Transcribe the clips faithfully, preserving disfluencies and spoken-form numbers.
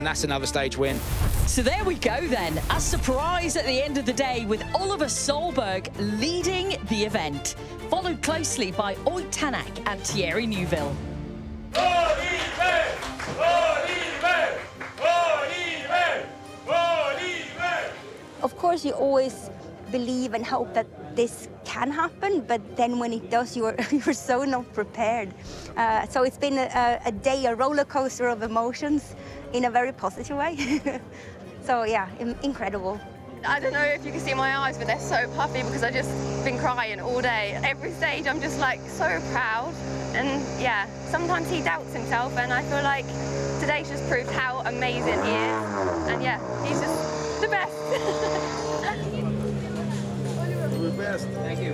And that's another stage win. So there we go then. A surprise at the end of the day with Oliver Solberg leading the event, followed closely by Ott Tanak and Thierry Neuville. Oliver! Oliver! Oliver! Oliver! Of course, you always believe and hope that this can happen, but then when it does, you're, you're so not prepared. Uh, so it's been a, a day, a roller coaster of emotions in a very positive way. So yeah, incredible. I don't know if you can see my eyes, but they're so puffy because I've just been crying all day. Every stage I'm just like so proud. And yeah, sometimes he doubts himself, and I feel like today's just proved how amazing he is. And yeah, he's just the best. You're the best. Thank you.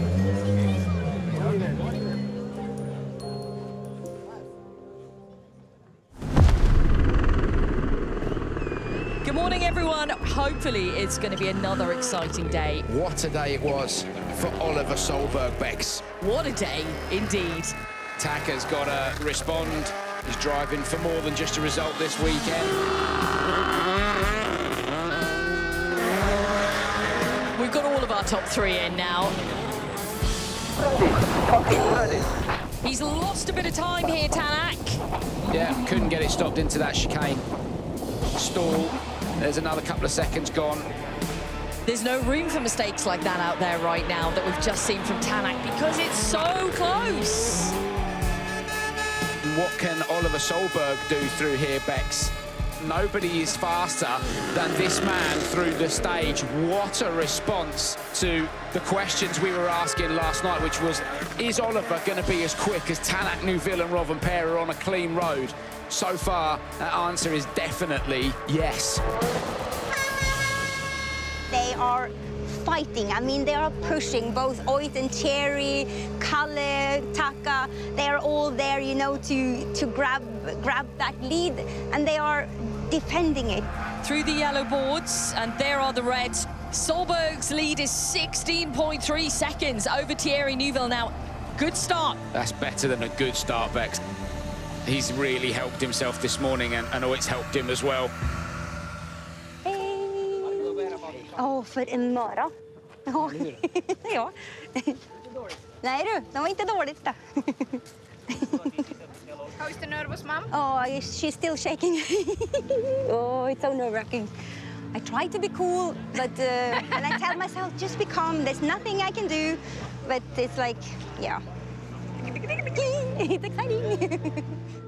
Good morning, everyone. Hopefully, it's going to be another exciting day. What a day it was for Oliver Solberg, Bex. What a day, indeed. Taka's got to respond. He's driving for more than just a result this weekend. We've got all of our top three in now. He's lost a bit of time here, Tanak. Yeah, couldn't get it stopped into that chicane. Stall. There's another couple of seconds gone. There's no room for mistakes like that out there right now that we've just seen from Tanak because it's so close. What can Oliver Solberg do through here, Bex? Nobody is faster than this man through the stage. What a response to the questions we were asking last night, which was, is Oliver going to be as quick as Tanak, Neuville and Rovanperä on a clean road? So far, that answer is definitely yes. They are fighting. I mean, they are pushing both Ott and Thierry, Kalle, Taka. They are all there, you know, to, to grab, grab that lead, and they are defending it. Through the yellow boards, and there are the reds. Solberg's lead is sixteen point three seconds over Thierry Neuville now. Good start. That's better than a good start, Bex. He's really helped himself this morning, and, and Ott's helped him as well. Hej! Åh, för en möra. Ja. Ja. Nej du, det var inte dåligt då. How's the nervous mom? Oh, she's still shaking. Oh, it's so nerve-wracking. I try to be cool, but uh, and I tell myself, just be calm. There's nothing I can do. But it's like, yeah. It's exciting.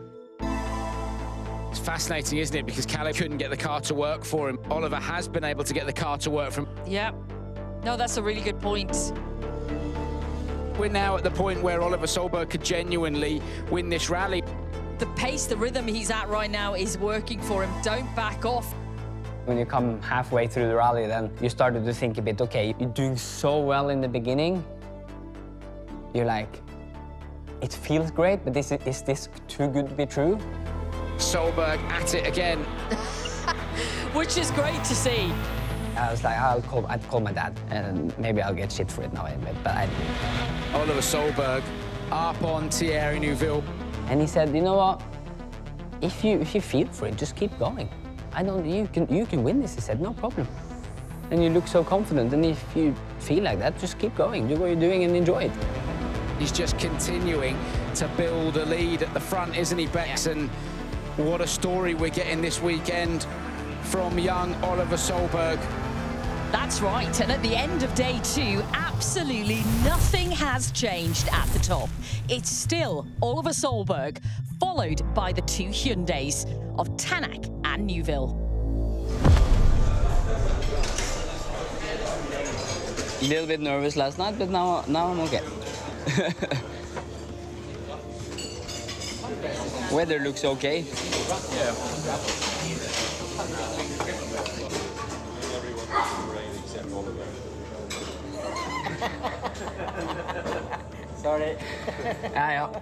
It's fascinating, isn't it? Because Kalle couldn't get the car to work for him. Oliver has been able to get the car to work for him. Yeah. No, that's a really good point. We're now at the point where Oliver Solberg could genuinely win this rally. The pace, the rhythm he's at right now is working for him. Don't back off. When you come halfway through the rally, then you started to think a bit, okay, you're doing so well in the beginning. You're like, it feels great, but this, is this too good to be true? Solberg at it again. Which is great to see. I was like, I'll call, I'd call my dad, and maybe I'll get shit for it now, but I didn't. Oliver Solberg up on Thierry Neuville. And he said, you know what? If you, if you feel for it, just keep going. I don't, you can, you can win this, he said, no problem. And you look so confident, and if you feel like that, just keep going. Do what you're doing and enjoy it. He's just continuing to build a lead at the front, isn't he, Bex? Yeah. And what a story we're getting this weekend from young Oliver Solberg. That's right, and at the end of day two, absolutely nothing has changed at the top. It's still Oliver Solberg, followed by the two Hyundais of Tanak and Neuville. A little bit nervous last night, but now, now I'm okay. Weather looks okay. Yeah. Sorry. Ja, ja.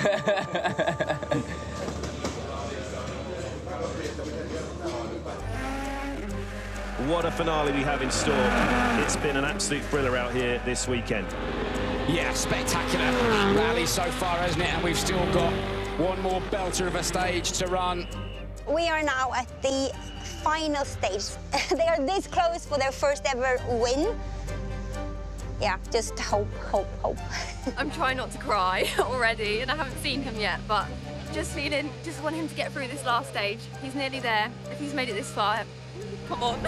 What a finale we have in store. It's been an absolute thriller out here this weekend. Yeah, spectacular rally so far, hasn't it? And we've still got one more belter of a stage to run. We are now at the final stage. They are this close for their first ever win. Yeah, just hope, hope, hope. I'm trying not to cry already, and I haven't seen him yet, but just feeling, just want him to get through this last stage. He's nearly there. If he's made it this far, come on.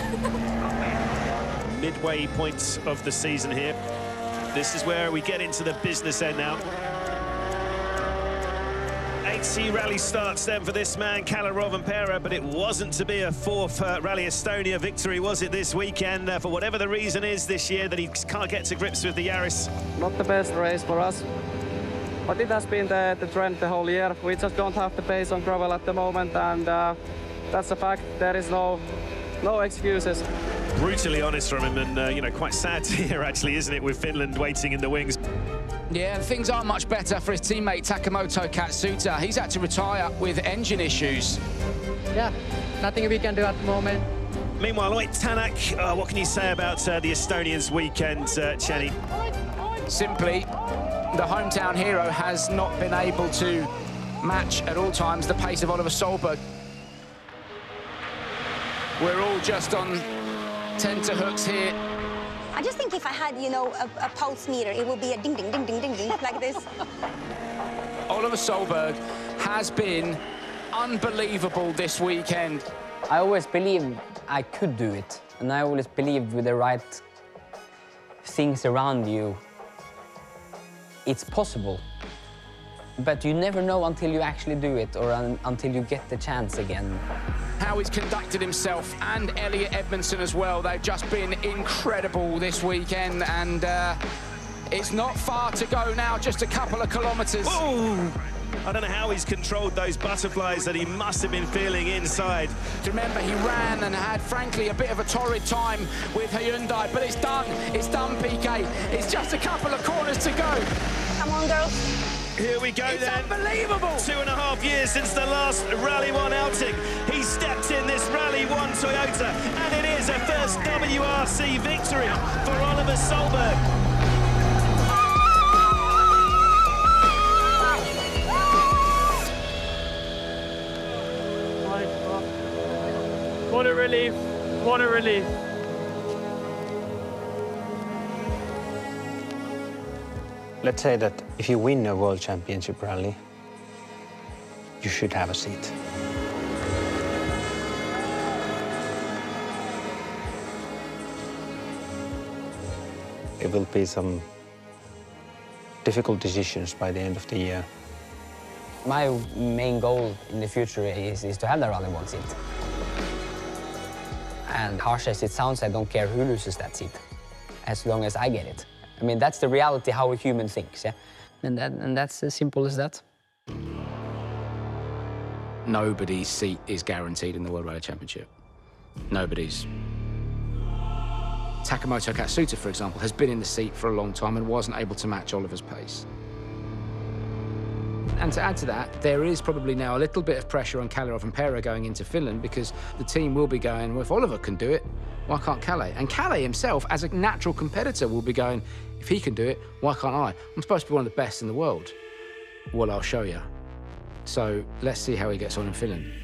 Midway points of the season here. This is where we get into the business end now. Eight C rally starts then for this man, Kalle Rovanperä, but it wasn't to be a fourth uh, Rally Estonia victory, was it, this weekend? Uh, for whatever the reason is this year that he can't get to grips with the Yaris. Not the best race for us, but it has been the, the trend the whole year. We just don't have the pace on gravel at the moment, and uh, that's a fact. There is no, no excuses. Brutally honest from him, and uh, you know, quite sad to hear, actually, isn't it, with Finland waiting in the wings. Yeah, things aren't much better for his teammate Takamoto Katsuta. He's had to retire with engine issues. Yeah, nothing we can do at the moment. Meanwhile, Ott Tänak, uh, what can you say about uh, the Estonians' weekend, uh, Chenny? Simply, the hometown hero has not been able to match at all times the pace of Oliver Solberg. We're all just on tenterhooks here. I just think if I had, you know, a, a pulse meter, it would be a ding, ding, ding, ding, ding, ding, like this. Oliver Solberg has been unbelievable this weekend. I always believed I could do it, and I always believed with the right things around you, it's possible. But you never know until you actually do it, or un until you get the chance again. How he's conducted himself, and Elliot Edmondson as well. They've just been incredible this weekend, and uh, it's not far to go now, just a couple of kilometres. Oh! I don't know how he's controlled those butterflies that he must have been feeling inside. Remember, he ran and had, frankly, a bit of a torrid time with Hyundai, but it's done. It's done, P K. It's just a couple of corners to go. Come on, girls. Here we go it's then. Unbelievable! Two and a half years since the last Rally One outing. He stepped in this Rally One Toyota, and it is a first W R C victory for Oliver Solberg. What a relief, what a relief. Let's say that if you win a World Championship rally, you should have a seat. It will be some difficult decisions by the end of the year. My main goal in the future is, is to have the Rally One seat. And harsh as it sounds, I don't care who loses that seat, as long as I get it. I mean, that's the reality how a human thinks, yeah? And, that, and that's as simple as that. Nobody's seat is guaranteed in the World Rally Championship. Nobody's. Takamoto Katsuta, for example, has been in the seat for a long time and wasn't able to match Oliver's pace. And to add to that, there is probably now a little bit of pressure on Kalle Rovanperä going into Finland, because the team will be going, well, if Oliver can do it, why can't Kalle? And Kalle himself, as a natural competitor, will be going, if he can do it, why can't I? I'm supposed to be one of the best in the world. Well, I'll show you. So let's see how he gets on in Finland.